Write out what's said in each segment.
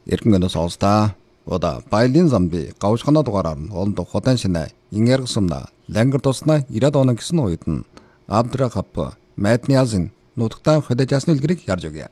Эргэн сонсдаа. Ода баялын замби гавшхана дугаараар нь олондоо ходан шинэ ингэргсэмна лангар туснаа 90 оноо гэсэн үед нь Абдрахап Мэтниазын нутагтаа хөдөжсны үлгэрийг ярьж өгье.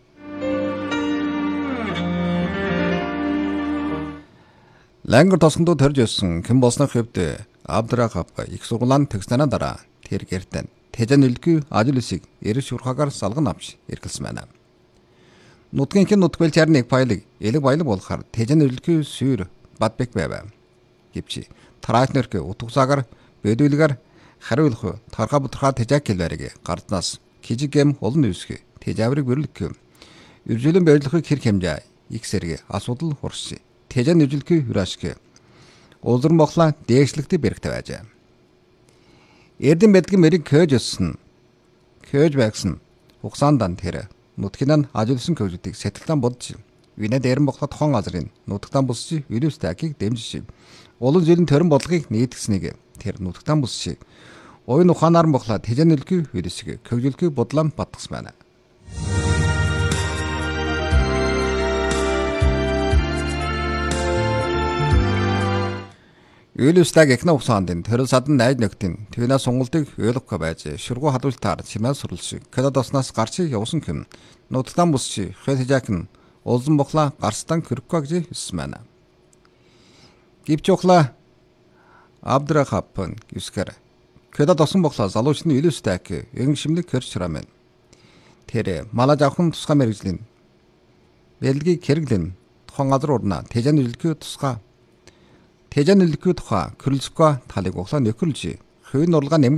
Лангар тосгонд төрж өссөн хэн болсны хэвд Абдрахап их сургуулаанд төгснөнөө дараа тэр гэртэн тэжэн үлгүй ажил үсийг эрэж шурхагаар салган авч иргэлсэн байна. Нутгийн хэн нутгвэл чарныг баялаг элэг баялаг болохаар тэжэн үлгүй сүйр бадбек байв. Гэвч тараачнэрк утгасаагаар бэдүүлгээр хариулах тарха бутха тэжэк хэлбэрийг гарднаас кижигэм олон үсгэ тэжаврыг бүрлэх. Үржүүлэн байрлахыг хэр хэмжээ их сэрэг асуудал хурс. Тэжэн үжилгүй хүрашг. Улзар мохла дээшлэгтэй бэрхтэй байжээ. Эрдэн бэлтгэн мэрийг хөөж өссөн. Хөөж байгсан хугацаанд тэр нутгинан ажуулсан көжүүдийг сэтгэлдэн бодж винэ дээрэн боглоход хон газрын нутагтан бусчи вирустакийг дэмжиж олон жилийн төрөн бодлогыг нийтгсэнийг тэр нутагтан бусчи оюун ухаанаар боглоод тэжэнэлгүй вирусыг көжүүлгүй бодлон батгсан байна. Үйлүстаг эхнэ ухаандын төрөл садан найд нөхдийн түүнээс сонголтыг ойлгохгүй байж шүргүү хадуултаар чимээ сурлж кэдодоснаас гарч явсан хэм нутагтан бусчи хэтэжак нь улзан бохла гарстан хөрөхгүй гэж хэлсэн байна. Гівч ухла Абдрахапын юскэр кэдодосон бохла залуучны үйлүстаг эгэн шимлэг хөрч чарамэн. Тэр малаж авхан тусгай мэрэгжлийн бэлгийг хэрэглэн тухайн газар урна тэжэн үлгүү тусгай Тэжэн үлгүү тухай крылжгүй талыг углаа нөхөрлж хувийн урлагаа